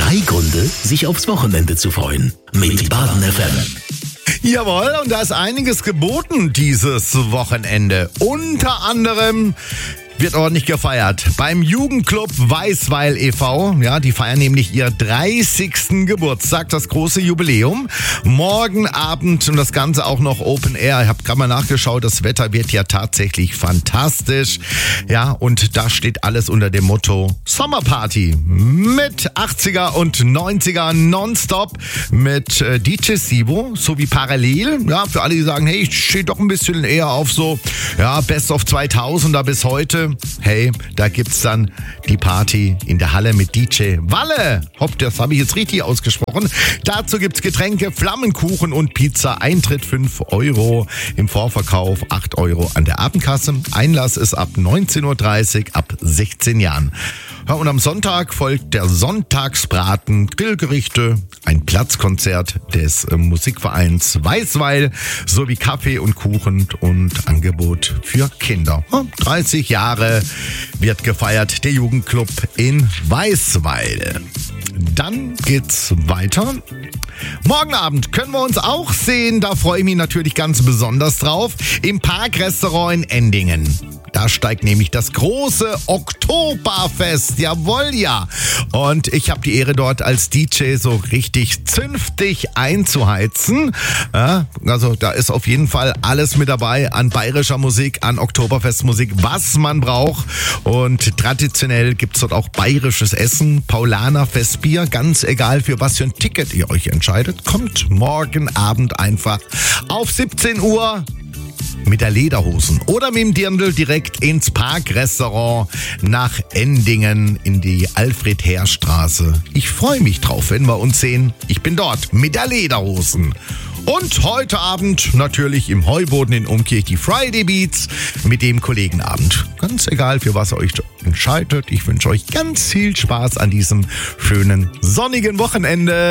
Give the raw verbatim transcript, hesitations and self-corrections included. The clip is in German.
Drei Gründe, sich aufs Wochenende zu freuen. Mit Baden F M. Jawohl, und da ist einiges geboten dieses Wochenende. Unter anderem wird ordentlich gefeiert beim Jugendclub Weißweil e V. Ja, die feiern nämlich ihr dreißigsten Geburtstag, das große Jubiläum. Morgen Abend und das Ganze auch noch Open Air. Ich habe gerade mal nachgeschaut, das Wetter wird ja tatsächlich fantastisch. Ja, und da steht alles unter dem Motto Sommerparty mit achtziger und neunziger nonstop mit äh, D J Sibo sowie parallel. Ja, für alle, die sagen, hey, ich stehe doch ein bisschen eher auf so, ja, Best of zweitausender bis heute. Hey, da gibt's dann die Party in der Halle mit D J Walle. Hopp, das habe ich jetzt richtig ausgesprochen. Dazu gibt's Getränke, Flammenkuchen und Pizza. Eintritt fünf Euro, im Vorverkauf acht Euro an der Abendkasse. Einlass ist ab neunzehn Uhr dreißig, ab sechzehn Jahren. Ja, und am Sonntag folgt der Sonntagsbraten, Grillgerichte, ein Platzkonzert des äh, Musikvereins Weißweil sowie Kaffee und Kuchen und Angebot für Kinder. Ja, dreißig Jahre wird gefeiert, der Jugendclub in Weißweil. Dann geht's weiter. Morgen Abend können wir uns auch sehen, da freue ich mich natürlich ganz besonders drauf, im Parkrestaurant in Endingen. Da steigt nämlich das große Oktoberfest, jawohl ja. Und ich habe die Ehre dort als D J so richtig zünftig einzuheizen. Ja, also da ist auf jeden Fall alles mit dabei an bayerischer Musik, an Oktoberfestmusik, was man braucht. Und traditionell gibt's dort auch bayerisches Essen, Paulaner Festbier, ganz egal für was für ein Ticket ihr euch entscheidet. Kommt morgen Abend einfach auf siebzehn Uhr. Mit der Lederhosen oder mit dem Dirndl direkt ins Parkrestaurant nach Endingen in die Alfred-Herr-Straße. Ich freue mich drauf, wenn wir uns sehen. Ich bin dort mit der Lederhosen. Und heute Abend natürlich im Heuboden in Umkirch die Friday Beats mit dem Kollegenabend. Ganz egal, für was ihr euch entscheidet. Ich wünsche euch ganz viel Spaß an diesem schönen sonnigen Wochenende.